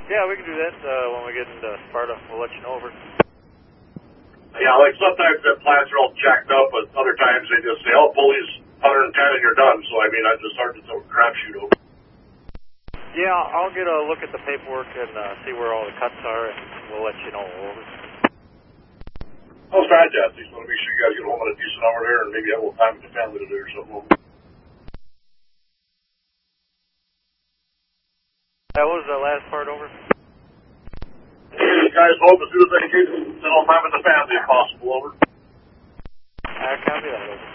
Yeah, we can do that when we get into Sparta. We'll let you know over. Yeah, like sometimes the plants are all jacked up, but other times they just say, oh, pull these 110 and you're done. So, I mean, I just started to crapshoot over. Yeah, I'll get a look at the paperwork and see where all the cuts are, and we'll let you know over. Oh, fantastic. So, make sure you guys get home at a decent hour there and maybe have a little time with the family today or something. That was the last part over. Guys, hope as soon as I can get a little time with the family if possible, over. I copy that over.